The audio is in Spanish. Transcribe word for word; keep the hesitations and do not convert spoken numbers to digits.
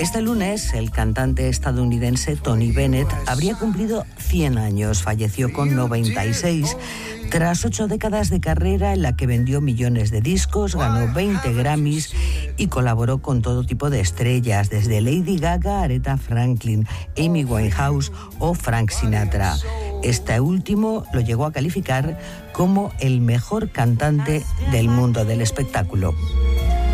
Este lunes, el cantante estadounidense Tony Bennett habría cumplido cien años. Falleció con noventa y seis, tras ocho décadas de carrera en la que vendió millones de discos, ganó veinte Grammys y colaboró con todo tipo de estrellas, desde Lady Gaga, Aretha Franklin, Amy Winehouse o Frank Sinatra. Este último lo llegó a calificar como el mejor cantante del mundo del espectáculo.